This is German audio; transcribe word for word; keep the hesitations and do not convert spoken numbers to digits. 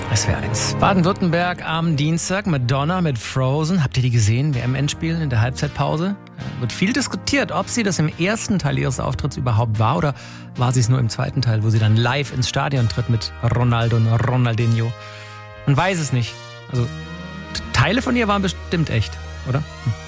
S W R eins. Baden-Württemberg am Dienstag, Madonna mit Frozen. Habt ihr die gesehen? W M-Endspiel in der Halbzeitpause? Ja, wird viel diskutiert, ob sie das im ersten Teil ihres Auftritts überhaupt war oder war sie es nur im zweiten Teil, wo sie dann live ins Stadion tritt mit Ronaldo und Ronaldinho. Man weiß es nicht. Also Teile von ihr waren bestimmt echt, oder? Hm.